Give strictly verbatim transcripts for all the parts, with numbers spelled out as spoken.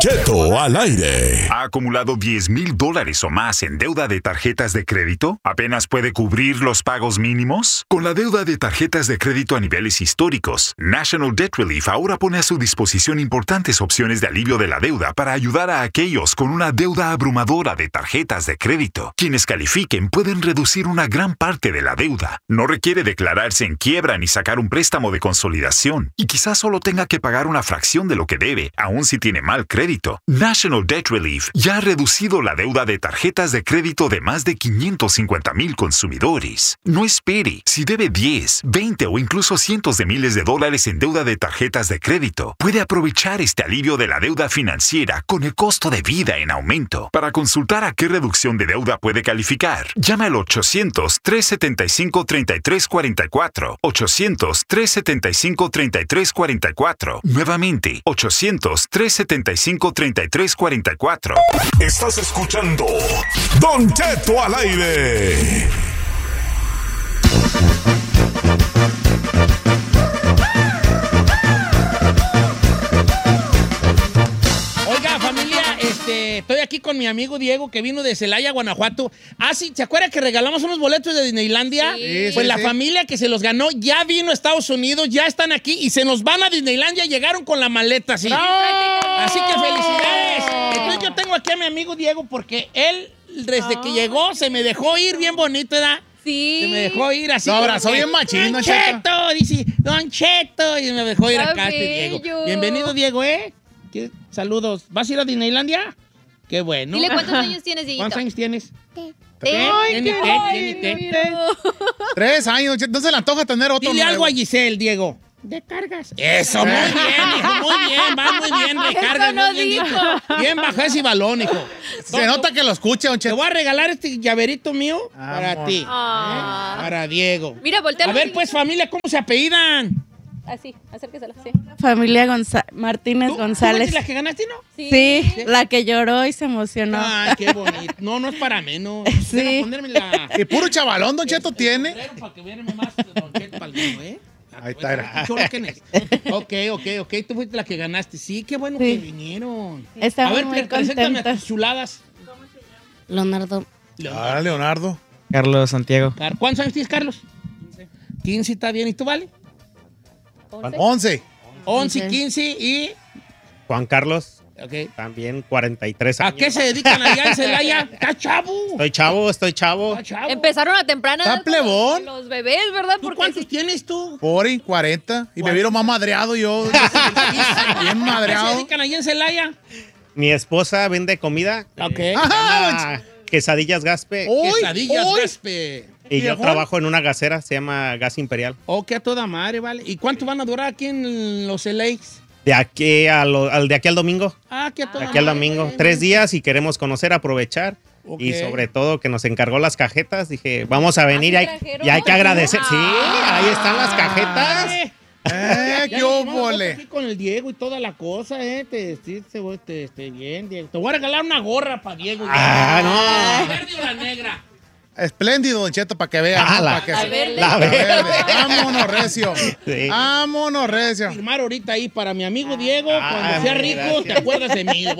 Cheto al aire. ¿Ha acumulado diez mil dólares o más en deuda de tarjetas de crédito? ¿Apenas puede cubrir los pagos mínimos? Con la deuda de tarjetas de crédito a niveles históricos, National Debt Relief ahora pone a su disposición importantes opciones de alivio de la deuda para ayudar a aquellos con una deuda abrumadora de tarjetas de crédito. Quienes califiquen pueden reducir una gran parte de la deuda. No requiere declararse en quiebra ni sacar un préstamo de consolidación. Y quizás solo tenga que pagar una fracción de lo que debe, aun si tiene mal crédito. National Debt Relief ya ha reducido la deuda de tarjetas de crédito de más de quinientos cincuenta mil consumidores. No espere. Si debe diez, veinte o incluso cientos de miles de dólares en deuda de tarjetas de crédito, puede aprovechar este alivio de la deuda financiera con el costo de vida en aumento. Para consultar a qué reducción de deuda puede calificar, llama al ochocientos, tres setenta y cinco, treinta y tres cuarenta y cuatro. ochocientos, tres setenta y cinco, treinta y tres cuarenta y cuatro. Nuevamente, ochocientos, tres setenta y cinco, treinta y tres cuarenta y cuatro. Estás escuchando Don Cheto al aire. Oiga, familia, este, estoy aquí con mi amigo Diego, que vino de Celaya, Guanajuato. Ah, sí, ¿se acuerda que regalamos unos boletos de Disneylandia? Sí, pues sí, la sí. familia que se los ganó ya vino a Estados Unidos, ya están aquí y se nos van a Disneylandia, llegaron con la maleta, sí. Así que felicidades. Entonces yo tengo aquí a mi amigo Diego porque él, desde que llegó, se me dejó ir bien bonito, ¿verdad? Sí. Se me dejó ir así. Lo como abrazó que, bien machín, Don Cheto. Cheto, dice, Don Cheto, y me dejó ir Está acá este Diego. bello. Bienvenido, Diego, ¿eh? ¿Qué? Saludos. ¿Vas a ir a Disneylandia? Qué bueno. Dile cuántos años tienes, Dieguito. ¿Cuántos años tienes? Te- ¿Qué? Ay, Tiene qué té, ay, tiene té. mira. Tres años, Cheto. No se le antoja tener otro Dile nuevo. algo a Giselle, Diego. ¿De cargas? Eso, muy bien, hijo, muy bien, va muy bien, recarga. Eso no muy bien, dijo. hijo. Bien baja ese balón, hijo. Se nota que lo escucha, Don Te Cheto. voy a regalar este llaverito mío Ah, para amor. ti. Ah. ¿eh? Para Diego. Mira, voltea. A ver, pues, familia, ¿cómo se apellidan? Así, acérquesela, sí. Familia Gonza- Martínez ¿Tú, ¿Tú González. fuiste la que ganaste, no? Sí, la que lloró y se emocionó. Ay, qué bonito. No, no es para menos. Sí. Deja ponerme la... Y puro chavalón, Don Cheto tiene. Para que verme más Don Cheto para el mío, ¿eh? Ahí está, era. Cholo, ¿quién es? Ok, ok, ok. Tú fuiste la que ganaste. Sí, qué bueno Sí. que vinieron. Estamos a ver, muy preséntame a contentas. tus chuladas. Leonardo. Ah, Leonardo. Carlos Santiago. Car- ¿Cuántos años tienes, Carlos? quince está bien. ¿Y tú, vale? Once. once, Ok. quince y... Juan Carlos, Ok. también cuarenta y tres ¿A años. qué se dedican allá en Celaya? ¿Está chavo? Estoy chavo, estoy chavo. ¿Está chavo? Empezaron a temprana Está edad plebón. Los bebés, ¿verdad? ¿Tú Porque cuántos sí. tienes tú? Pori, cuarenta. Y me vieron más madreado yo. Bien ¿A qué se madreado. dedican allá en Celaya? Mi esposa vende comida. Ok. eh, Ajá, se llama quesadillas Gaspe. Uy, Quesadillas, uy. gaspe. y yo viejón. trabajo en una gasera, se llama Gas Imperial. Ok, a toda madre, vale. ¿Y cuánto van a durar aquí en los L As? De aquí, a lo- al, de aquí al domingo. Ah, que a toda De aquí al madre, domingo. güey. Tres días y queremos conocer, aprovechar. Ok. Y sobre todo que nos encargó las cajetas. Dije, vamos a venir y sí hay, trajeron. y hay que agradecer. Sí, Ah. ahí están las cajetas. Eh, Eh, ya qué nos vamos óvole. aquí con el Diego y toda la cosa, ¿eh? Te, sí, te, voy- te, te- bien, Diego. Te voy a regalar una gorra para Diego. Ah, ¿La no. verde o la negra? Espléndido, Don Cheto, para que vean. Ah, ¿no? la- Para que La se- verde. La La verde. verde. Vámonos, recio. Sí. Vámonos, recio. Firmar ahorita ahí para mi amigo Diego. Ah, Cuando sea muy rico, gracias. te acuerdas de mí.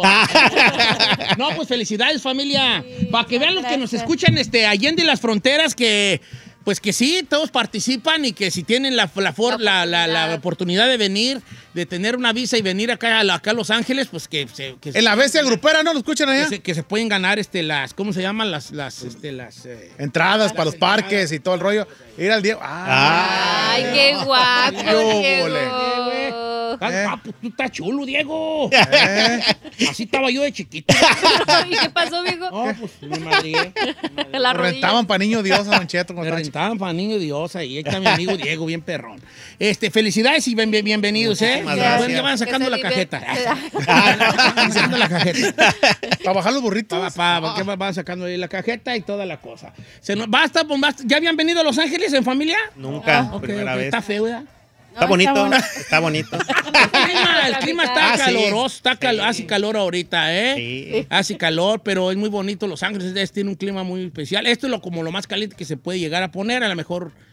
No, pues felicidades, familia. Para que vean los que nos gracias. escuchan este, allende las fronteras, que pues que sí, todos participan y que si tienen la, la, for- la, la- la oportunidad de venir, de tener una visa y venir acá a, la- acá a Los Ángeles, pues que se, que, En la bestia grupera, ¿no? ¿Lo escuchan que allá? se, que se pueden ganar este, las, ¿cómo se llaman? Las, las, este, las... eh, Entradas para los parques y todo el rollo. Ir al Diego. Ah, Ay, qué guapo, Qué óvole. Diego. estás Eh. guapo, tú estás chulo, Diego. eh. Así estaba yo de chiquito. ¿Y qué pasó, viejo? No, pues me madrié. La Lo rodilla. rentaban para niño Dios a Don Cheto. Me cuando estaba rentaban para niño Dios ahí. Ahí está mi amigo Diego, bien perrón. Este, felicidades y bien- bien- bienvenidos, ¿eh? Muchísimas Ya gracias. van sacando Que la se cajeta. divier- Van sacando la cajeta. chico. Para bajar los burritos. Pa, pa, pa, que va- van sacando ahí la cajeta y toda la cosa. Se nos, basta, pues, basta. ¿Ya habían venido a Los Ángeles en familia? Nunca, Ok, primera ok, vez. está feo, ¿verdad? Está No, bonito, está bueno. está bonito. El clima, el clima está Ah, sí. caloroso, está cal- Sí. hace calor ahorita, ¿eh? Sí. Hace calor, pero es muy bonito. Los Ángeles es- tiene un clima muy especial. Esto es lo, como lo más caliente que se puede llegar a poner. A lo mejor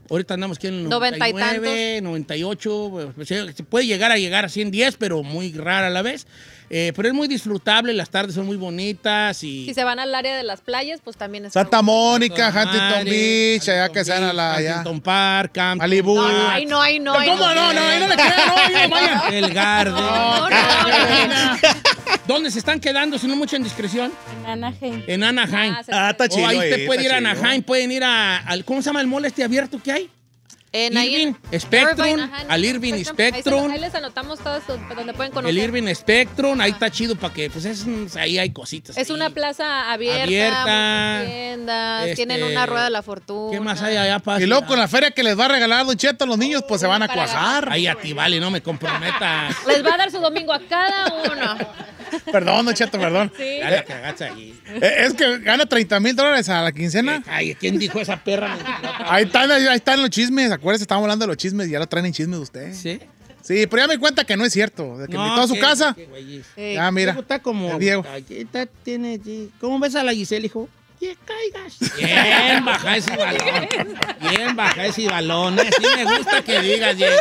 Ahorita andamos aquí en el Noventa y noventa y nueve, noventa y ocho. Pues, se se puede llegar a llegar a ciento diez, pero muy rara a la vez. Eh, pero es muy disfrutable, las tardes son muy bonitas y... Si se van al área de las playas, pues también es... Santa Mónica, Toda Huntington madre, Beach, allá Huntington que sean a la... allá. Huntington Park, Campton Malibu. Park, No, ay, no, ay, no, ay, ¿Cómo no? No, ahí no le crean, no, ahí no vayan. El Garden. No, no, no. ¿Dónde se están quedando, si no mucha indiscreción? En Anaheim. En Anaheim. Ah, se- Ah, está O chido. ahí eh, usted puede ir está a chido. Anaheim, pueden ir a, al, ¿cómo se llama el mall este abierto que hay? En ahí en- Irving Spectrum, Irvine, ajá, en al Irving Ahí, se- Spectrum. ahí les anotamos todas donde pueden conocer. El Irving Spectrum, ahí está chido para que, pues es, ahí hay cositas. Es ahí. una plaza abierta, Abierta. muchas tiendas, Este, tienen una rueda de la fortuna. ¿Qué más hay allá para Y luego con la feria que les va a regalar Don Cheto a los niños, pues se van a para cuajar. Ahí a ti, vale, no me comprometas. Les va a dar su domingo a cada uno. Perdón, Don Cheto, perdón. Sí. Ya la cagaste ahí. Eh, Es que gana treinta mil dólares a la quincena. Ay, ¿quién dijo esa perra? Ahí están, ahí están los chismes. Acuérdense, estábamos hablando de los chismes y ya lo traen en chismes de usted. ¿Sí? Sí, pero ya me cuenta que no es cierto. De que invitó a su qué- casa. qué güey. Sí. Ah, mira. Diego está como... el Diego. Ay, está- tiene, sí. ¿Cómo ves a la Giselle, hijo? Que caigas. Bien, baja ese balón. Bien, baja ese balón. Así me gusta que digas, Diego.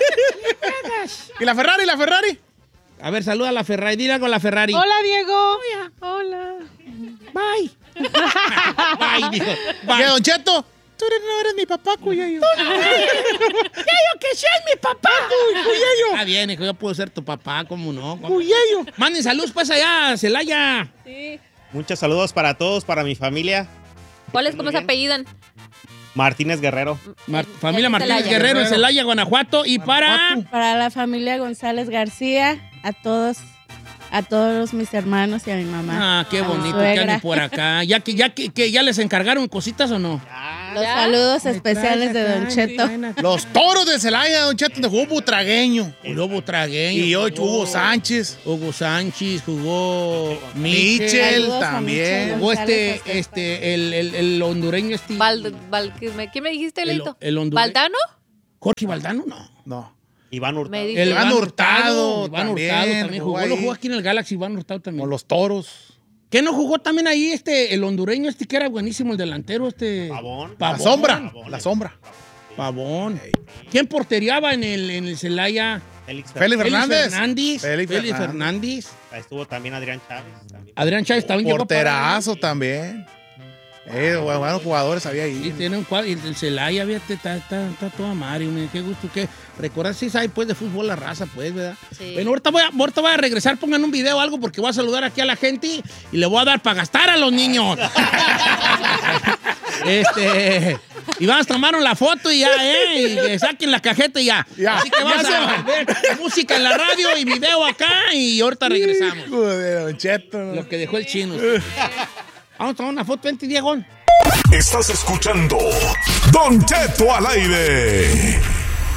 ¿Y la Ferrari, la Ferrari? A ver, saluda a la Ferrari. Dile algo a la Ferrari. Hola, Diego. Hola. Bye. Bye, dijo. ¿Qué, Bye. Don Cheto? Tú eres- no eres mi papá, Cuyayo. Cuyayo, que seas mi papá. Cuyayo. Está bien, hijo, yo puedo ser tu papá, ¿cómo no? ¿Cómo? Cuyayo. Manden saludos pues allá, a Celaya. Sí. Muchos saludos para todos, para mi familia. ¿Cuáles, cómo se apellidan? Martínez Guerrero. Mar- familia en Martínez Celaya. Guerrero en Celaya, Guanajuato. Y para... Para la familia González García, a todos, a todos mis hermanos y a mi mamá. Ah, qué A mi bonito que suegra. anden por acá. ¿Ya que, ya que, que ya les encargaron cositas o no? Los ¿Ya? saludos especiales de Don Cheto. Los toros de Celaya, Don Cheto, de jugó Butragueño. Jugó Butragueño. Y hoy jugó Hugo Sánchez. Hugo Sánchez, jugó Michel. Michel Saludos a también. Michel. Jugó este, González Acevedo. este, el, el, el hondureño este. Val, Val- ¿qué me- ¿Quién me dijiste, El- Leito? el hondureño. ¿Valdano? Jorge Valdano, no. No. Iván Hurtado. Me dice- El Iván Hurtado Iván también, Hurtado también jugó jugó. Lo ahí. jugó aquí en el Galaxy, Iván Hurtado también. Con los toros. ¿Qué no jugó también ahí este, el hondureño este que era buenísimo, el delantero este? Pavón. La sombra. La sombra. Pavón. ¿Quién porteriaba en el, en el Celaya? Félix Félix Fernández. Fernández. Félix Félix Fernández. Fernández. Ahí estuvo también Adrián Chávez. También. Adrián Chávez también llegó para- Porterazo también. Eh, bu- buenos jugadores había Sí, ahí. tiene un cuadro. Y el Celaya, fíjate, está, está, está toda madre. hombre, Qué gusto que recordar si sabe pues de fútbol la raza, pues, ¿verdad? Sí. Bueno, ahorita voy, a, ahorita voy a regresar, pongan un video o algo porque voy a saludar aquí a la gente y le voy a dar para gastar a los niños. este. Y vamos a tomar la foto y ya, ¿eh? Y que saquen la cajeta y ya. Ya, Así que ya vamos se a va. ver música en la radio y video acá y ahorita regresamos. Hijo de Don Cheto. Lo que dejó el chino. Vamos a tomar una foto, vente, Diego. Estás escuchando Don Cheto al aire.